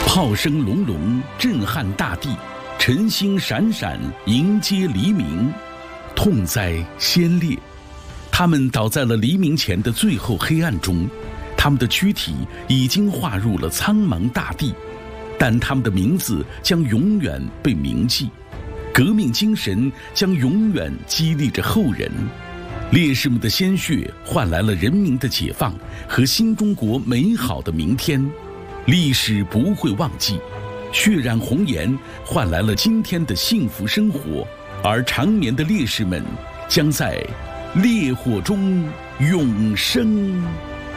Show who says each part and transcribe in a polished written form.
Speaker 1: 炮声隆隆，震撼大地，晨星闪闪，迎接黎明。痛哉先烈！他们倒在了黎明前的最后黑暗中，他们的躯体已经化入了苍茫大地，但他们的名字将永远被铭记，革命精神将永远激励着后人。烈士们的鲜血换来了人民的解放和新中国美好的明天，历史不会忘记，血染红颜换来了今天的幸福生活，而长眠的烈士们将在烈火中永生。